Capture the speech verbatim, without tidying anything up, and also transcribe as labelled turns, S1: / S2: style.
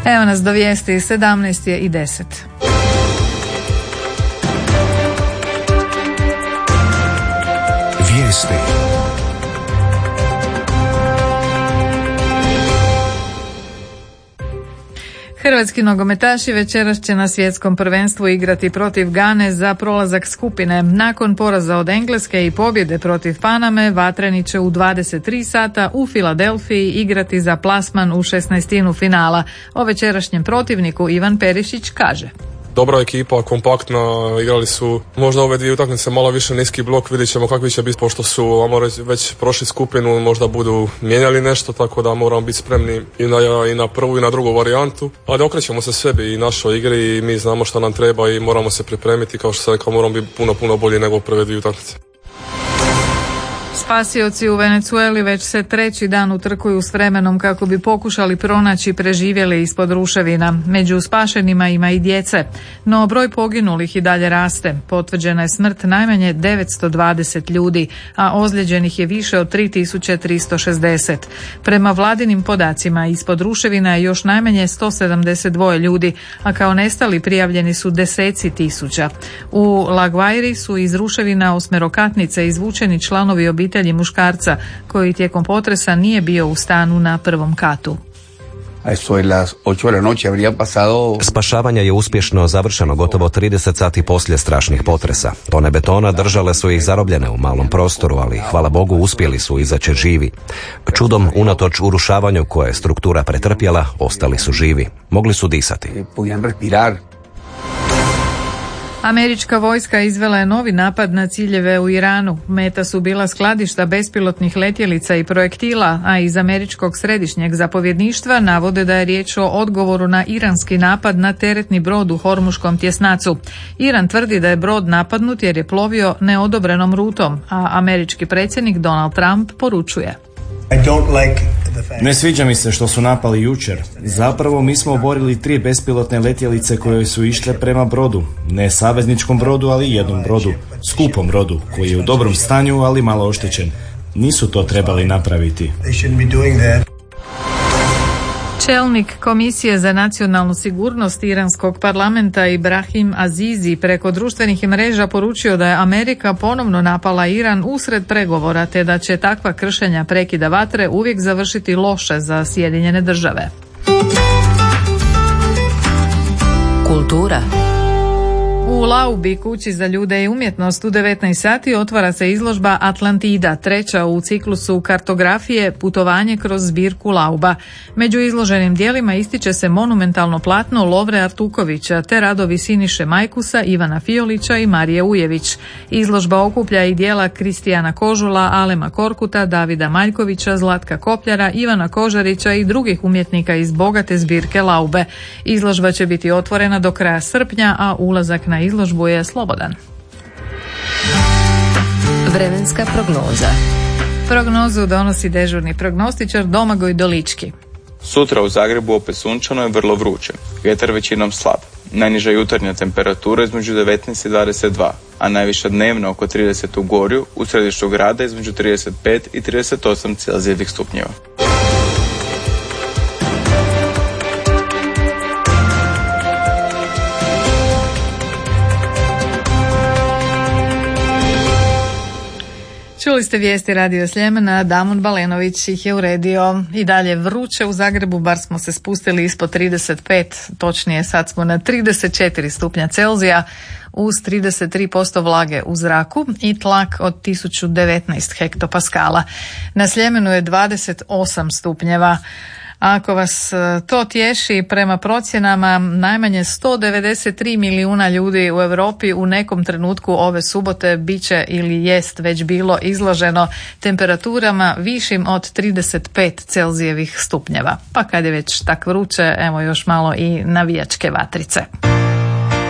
S1: Evo nas do vijesti, sedamnaest je i deset.
S2: Vijesti.
S1: Hrvatski nogometaši večeras će na svjetskom prvenstvu igrati protiv Gane za prolazak skupine. Nakon poraza od Engleske i pobjede protiv Paname, vatreni će u dvadeset tri sata u Filadelfiji igrati za plasman u šesnaestinu finala. O večerašnjem protivniku Ivan Perišić kaže:
S3: Dobra ekipa, kompaktna, igrali su možda ove dvije utakmice malo više niski blok, vidjet ćemo kakvi će biti, pošto su već prošli skupinu, možda budu mijenjali nešto, tako da moramo biti spremni i na, i na prvu i na drugu varijantu, ali okrećemo se sebi i našoj igri i mi znamo što nam treba i moramo se pripremiti, kao što sam rekao, moramo biti puno, puno bolji nego prve dvije utakmice.
S1: Spasioci u Venezueli već se treći dan utrkuju s vremenom kako bi pokušali pronaći preživjeli ispod ruševina. Među spašenima ima i djece, no broj poginulih i dalje raste. Potvrđena je smrt najmanje devetsto dvadeset ljudi, a ozlijeđenih je više od tri tisuće tristo šezdeset. Prema vladinim podacima ispod ruševina je još najmanje sto sedamdeset dva ljudi, a kao nestali prijavljeni su deseci tisuća. U La Guairi su iz ruševina osmerokatnice izvučeni članovi obitelji muškarca koji tijekom potresa nije bio u stanu na prvom katu.
S4: Spašavanje je uspješno završeno gotovo trideset sati poslije strašnih potresa. Tone betona držale su ih zarobljene u malom prostoru, ali hvala Bogu uspjeli su izaći živi. Čudom, unatoč urušavanju koje je struktura pretrpjela, ostali su živi. Mogli su disati.
S1: Američka vojska izvela je novi napad na ciljeve u Iranu. Meta su bila skladišta bespilotnih letjelica i projektila, a iz američkog središnjeg zapovjedništva navode da je riječ o odgovoru na iranski napad na teretni brod u Hormuškom tjesnacu. Iran tvrdi da je brod napadnut jer je plovio neodobrenom rutom, a američki predsjednik Donald Trump poručuje:
S5: Ne sviđa mi se što su napali jučer. Zapravo mi smo oborili tri bespilotne letjelice koje su išle prema brodu. Ne savezničkom brodu, ali jednom brodu. Skupom brodu, koji je u dobrom stanju, ali malo oštećen. Nisu to trebali napraviti.
S1: Čelnik Komisije za nacionalnu sigurnost iranskog parlamenta Ibrahim Azizi preko društvenih mreža poručio da je Amerika ponovno napala Iran usred pregovora, te da će takva kršenja prekida vatre uvijek završiti loše za Sjedinjene države.
S6: Kultura.
S1: U Laubi, kući za ljude i umjetnost, u devetnaest sati otvara se izložba Atlantida, treća u ciklusu kartografije Putovanje kroz zbirku Lauba. Među izloženim dijelima ističe se monumentalno platno Lovre Artukovića te radovi Siniše Majkusa, Ivana Fiolića i Marije Ujević. Izložba okuplja i dijela Kristijana Kožula, Alema Korkuta, Davida Maljkovića, Zlatka Kopljara, Ivana Kožarića i drugih umjetnika iz bogate zbirke Laube. Izložba će biti otvorena do kraja srpnja, a ulazak na izložbu je slobodan.
S6: Vremenska prognoza.
S1: Prognozu donosi dežurni prognostičar Domagoj Dolički.
S7: Sutra u Zagrebu opet sunčano i vrlo vruće. Vjetar većinom slab. Najniža jutarnja temperatura između devetnaest i dvadeset dva, a najviša dnevna oko trideset u Gorju, u središtu grada između trideset pet i trideset osam celzijevih stupnjeva.
S1: Čuli ste vijesti Radio Sljemena, Damon Balenović ih je uredio. I dalje vruće u Zagrebu, bar smo se spustili ispod trideset pet, točnije sad smo na trideset četiri stupnja Celzija uz trideset tri posto vlage u zraku i tlak od tisuću devetnaest hektopaskala. Na Sljemenu je dvadeset osam stupnjeva. Ako vas to tješi, prema procjenama najmanje sto devedeset tri milijuna ljudi u Europi u nekom trenutku ove subote bit će ili jest već bilo izloženo temperaturama višim od trideset pet celzijevih stupnjeva. Pa kad je već tak vruće, evo još malo i navijačke vatrice.